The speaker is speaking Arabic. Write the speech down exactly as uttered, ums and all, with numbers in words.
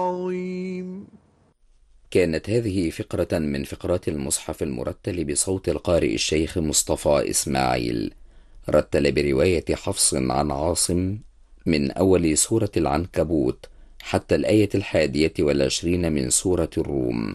عظيم. كانت هذه فقرة من فقرات المصحف المرتل بصوت القارئ الشيخ مصطفى إسماعيل. رتل برواية حفص عن عاصم من أول سورة العنكبوت حتى الآية الحادية والعشرين من سورة الروم.